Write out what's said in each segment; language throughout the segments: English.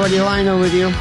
Howard Lionel with you.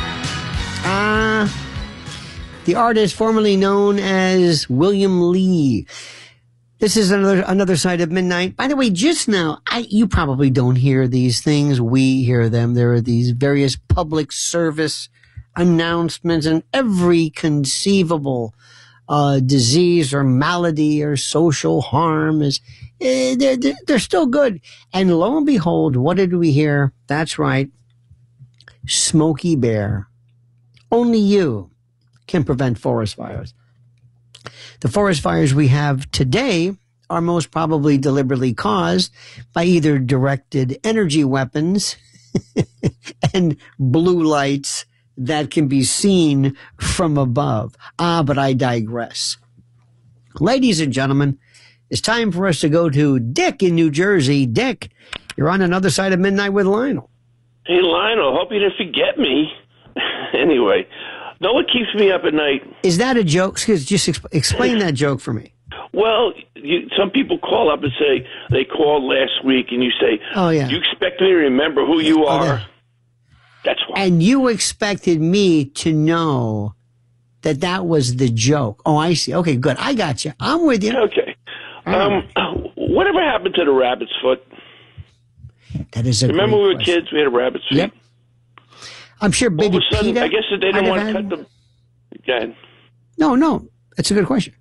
The artist formerly known as William Lee. This is another side of midnight. By the way, just now, you probably don't hear these things. We hear them. There are these various public service announcements and every conceivable disease or malady or social harm is they're still good. And lo and behold, what did we hear? That's right. Smokey Bear. Only you can prevent forest fires. The forest fires we have today are most probably deliberately caused by either directed energy weapons and blue lights that can be seen from above. But I digress. Ladies and gentlemen, it's time for us to go to Dick in New Jersey. Dick, you're on another side of midnight with Lionel. Hey, Lionel, hope you didn't forget me. Anyway, know what keeps me up at night? Is that a joke? Just explain that joke for me. Well, some people call up and say they called last week, and you say, "Oh yeah, you expect me to remember who you are?" That's why. And you expected me to know that was the joke. Oh, I see. Okay, good. I got you. I'm with you. Okay. Whatever happened to the rabbit's foot? That is a Remember great we were question. kids, we had a rabbit's feet? Yep. I'm sure baby All of a sudden, PETA. I guess that they didn't want to cut them. Go ahead. No. That's a good question.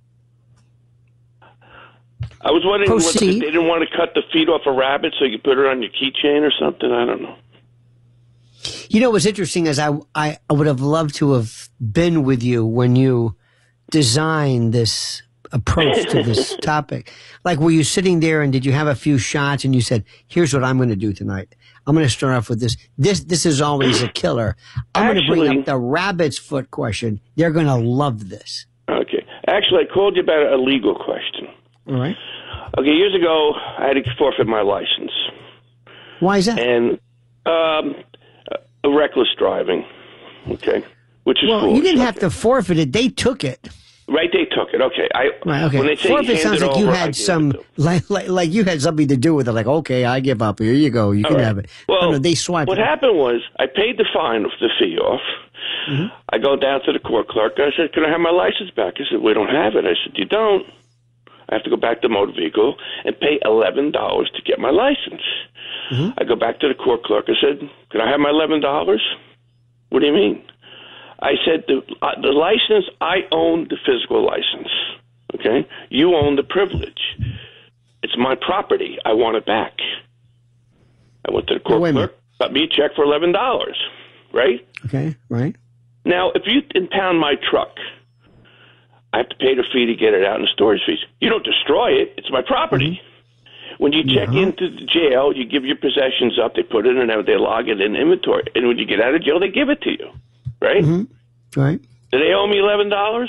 I was wondering whether Proceed. they didn't want to cut the feet off a rabbit so you could put it on your keychain or something. I don't know. You know what's interesting is I would have loved to have been with you when you designed this approach to this topic. Like, were you sitting there and did you have a few shots and you said, here's what I'm going to do tonight. I'm going to start off with this. This is always a killer. I'm going to bring up the rabbit's foot question. They're going to love this. Okay. Actually, I called you about a legal question. All right. Okay, years ago, I had to forfeit my license. Why is that? And reckless driving, okay, which is well, you didn't have to forfeit it. They took it. Right, they took it. Okay, right, okay. When they say forfeit sounds like you had some, like you had something to do with it. Like, okay, I give up. Here you go. You can have it. Well, no, they swiped what happened was I paid the fine, the fee off. Mm-hmm. I go down to the court clerk. I said, "Can I have my license back?" He said, "We don't have it." I said, "You don't." I have to go back to motor vehicle and pay $11 to get my license. Mm-hmm. I go back to the court clerk. I said, "Can I have my $11?" What do you mean? I said, the license, I own the physical license, okay? You own the privilege. It's my property. I want it back. I went to the court clerk, got me a check for $11, right? Okay, right. Now, if you impound my truck, I have to pay the fee to get it out and storage fees. You don't destroy it. It's my property. Mm-hmm. When you check into the jail, you give your possessions up. They put it in and they log it in inventory. And when you get out of jail, they give it to you. Right? Mm-hmm. Right. Do they owe me $11?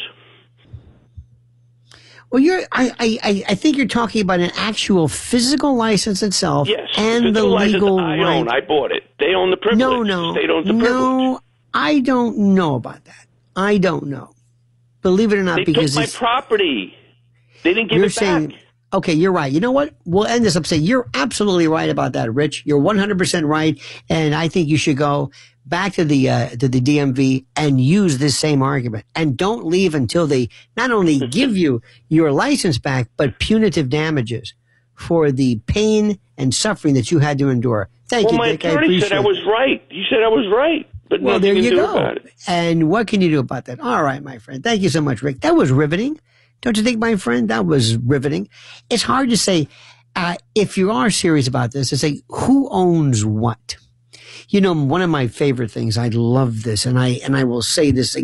Well, I think you're talking about an actual physical license itself. Yes. And the legal I right. own. I bought it. They own the privilege. No. The state owns the privilege. No, I don't know about that. I don't know. Believe it or not, they because took my property. They didn't give it back. Okay, you're right. You know what? We'll end this up saying you're absolutely right about that, Rich. You're 100% right, and I think you should go back to the DMV and use this same argument. And don't leave until they not only give you your license back, but punitive damages for the pain and suffering that you had to endure. Thank you, Dick. My attorney said I was right. He said I was right. But well, there you go. About it. And what can you do about that? All right, my friend. Thank you so much, Rick. That was riveting. Don't you think, my friend? That was riveting. It's hard to say, if you are serious about this, to say who owns what. You know, one of my favorite things, I love this, and I will say this